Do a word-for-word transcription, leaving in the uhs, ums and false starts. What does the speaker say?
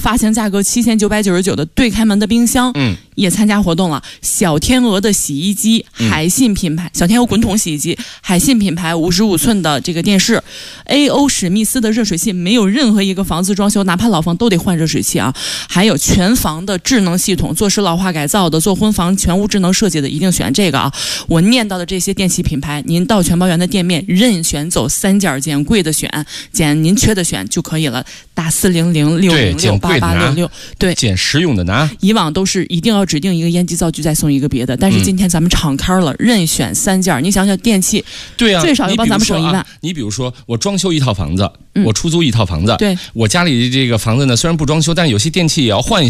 发行价格七千九百九十九的对开门的冰箱， 嗯， 也参加活动了。小天鹅的洗衣机，海信品牌、嗯、小天鹅滚筒洗衣机，海信品牌五十五寸的这个电视 ，A O 史密斯的热水器，没有任何一个房子装修，哪怕老房都得换热水器啊。还有全房的智能系统，做实老化改造的，做婚房全屋智能设计的，一定选这个啊。我念到的这些电器品牌，您到全包园的店面任选走三件件，贵的选，捡您缺的选就可以了。打四零零六零六八八六六，对， 捡实用的拿。 以往都是一定要指定一个烟机灶具再送一个别的，但是今天咱们敞开了，嗯、任选三件。你想想电器， 对啊， 最少要帮咱们省一万。 啊、你比如说，我装修一套房子，嗯、我出租一套房子， 对， 我家里这个房子呢，虽然不装修，但是有些电器也要换一下。